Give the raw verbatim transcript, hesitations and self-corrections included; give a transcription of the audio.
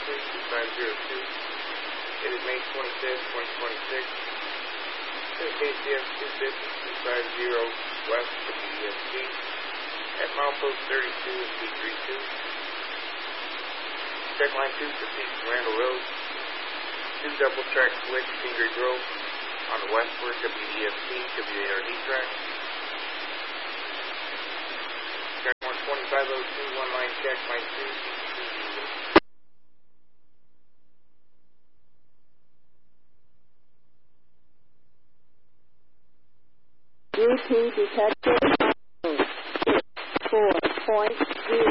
two two five zero two. It is May twenty-fifth, twenty twenty-six. K C S two fifty, two five zero West W E S T at milepost thirty-two and P thirty-two. Check line two proceeds to Randall Road. Two double track switch, Stingray Grove on the westward W E S T, W A R D track. Track one twenty-five oh two, one line check, line two, U P detected four point zero.